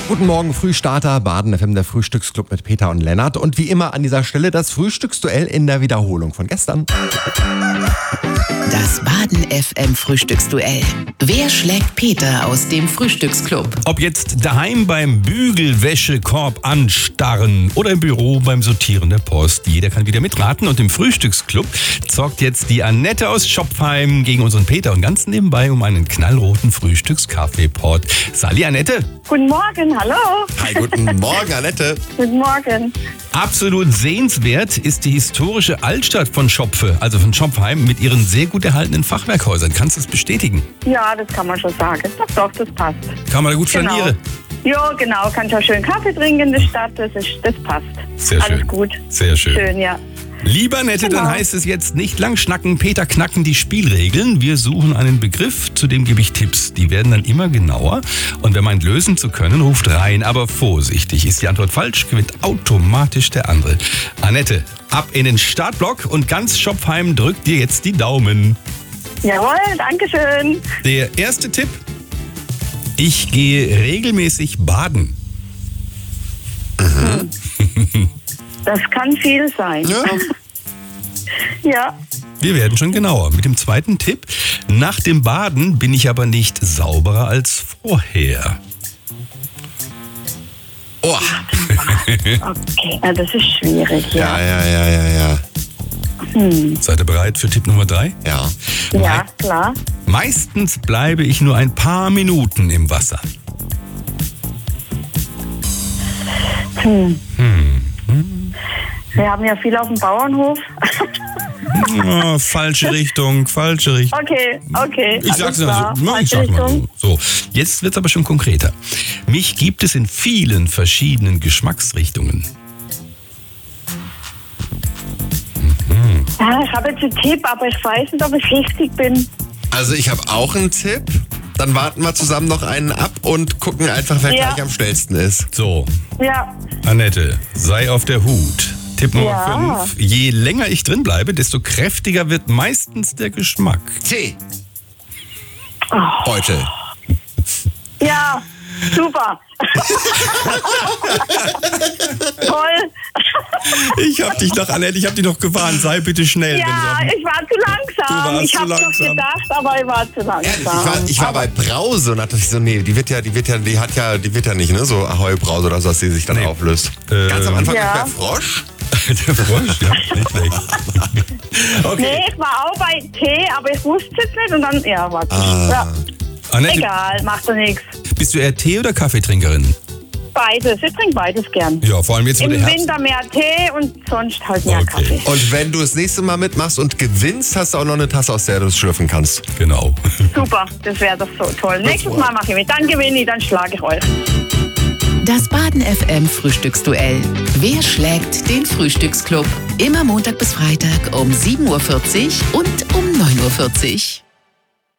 Guten Morgen, Frühstarter, Baden FM, der Frühstücksclub mit Peter und Lennart. Und wie immer an dieser Stelle das Frühstücksduell in der Wiederholung von gestern. Das Baden FM Frühstücksduell. Wer schlägt Peter aus dem Frühstücksclub? Ob jetzt daheim beim Bügelwäschekorb anstarren oder im Büro beim Sortieren der Post. Jeder kann wieder mitraten. Und im Frühstücksclub zockt jetzt die Annette aus Schopfheim gegen unseren Peter und ganz nebenbei um einen knallroten Frühstückskaffeepot. Sali, Annette. Guten Morgen, hallo. Hi, guten Morgen, Annette. Guten Morgen. Absolut sehenswert ist die historische Altstadt von Schopfe, also von Schopfheim, mit ihren sehr gut erhaltenen Fachwerkhäusern. Kannst du es bestätigen? Ja, das kann man schon sagen. Doch, das passt. Kann man da gut flanieren? Ja, genau. Kannst auch schön Kaffee trinken in der Stadt. Das passt. Sehr schön. Alles gut. Sehr schön. Schön, ja. Lieber Nette, Genau. Dann heißt es jetzt nicht lang schnacken, Peter knacken die Spielregeln. Wir suchen einen Begriff, zu dem gebe ich Tipps. Die werden dann immer genauer. Und wer meint, lösen zu können, ruft rein. Aber vorsichtig, ist die Antwort falsch, gewinnt automatisch der andere. Annette, ab in den Startblock und ganz Schopfheim drückt dir jetzt die Daumen. Jawohl, danke schön. Der erste Tipp: Ich gehe regelmäßig baden. Das kann viel sein. Ja. Ja. Wir werden schon genauer. Mit dem zweiten Tipp: Nach dem Baden bin ich aber nicht sauberer als vorher. Oh. Okay, ja, das ist schwierig. Ja. Ja. Seid ihr bereit für Tipp Nummer 3? Ja. Ja, klar. Meistens bleibe ich nur ein paar Minuten im Wasser. Wir haben ja viel auf dem Bauernhof. Oh, falsche Richtung. Okay. Ich sag's alles klar. mal so. So, jetzt wird's aber schon konkreter. Mich gibt es in vielen verschiedenen Geschmacksrichtungen. Ja, ich habe jetzt einen Tipp, aber ich weiß nicht, ob ich richtig bin. Also ich habe auch einen Tipp. Dann warten wir zusammen noch einen ab und gucken einfach, wer Ja. gleich am schnellsten ist. So, Ja. Annette, sei auf der Hut. Tipp Nummer Ja. 5. Je länger ich drin bleibe, desto kräftiger wird meistens der Geschmack. Tee. Heute. Ja, super. Toll. Ich hab dich noch gewarnt. Sei bitte schnell. Ja, ich war zu langsam. Du warst Ich zu habe doch langsam. gedacht, aber ich war zu langsam. Ich war bei Brause und dachte ich so, nee, die wird ja nicht, ne, so Ahoi-Brause oder so, dass sie sich dann Nee. auflöst. Ganz am Anfang Ja. der Frosch. Der Frosch, ja, nicht schlecht. Okay. Nee, ich war auch bei Tee, aber ich wusste es nicht und dann, ja, warte. Ja, Annette, egal, macht doch nichts. bist du eher Tee- oder Kaffeetrinkerin? Beides, ich trinke beides gern. Ja, vor allem jetzt, wo Im der Herbst... Winter mehr Tee und sonst halt mehr Okay. Kaffee. Und wenn du das nächste Mal mitmachst und gewinnst, hast du auch noch eine Tasse, aus der du es schlürfen kannst. Genau. Super, das wäre doch so toll. Nächstes Mal mache ich mit. Dann gewinne ich, dann schlage ich euch. Das Baden FM Frühstücksduell. Wer schlägt den Frühstücksclub? Immer Montag bis Freitag um 7.40 Uhr und um 9.40 Uhr.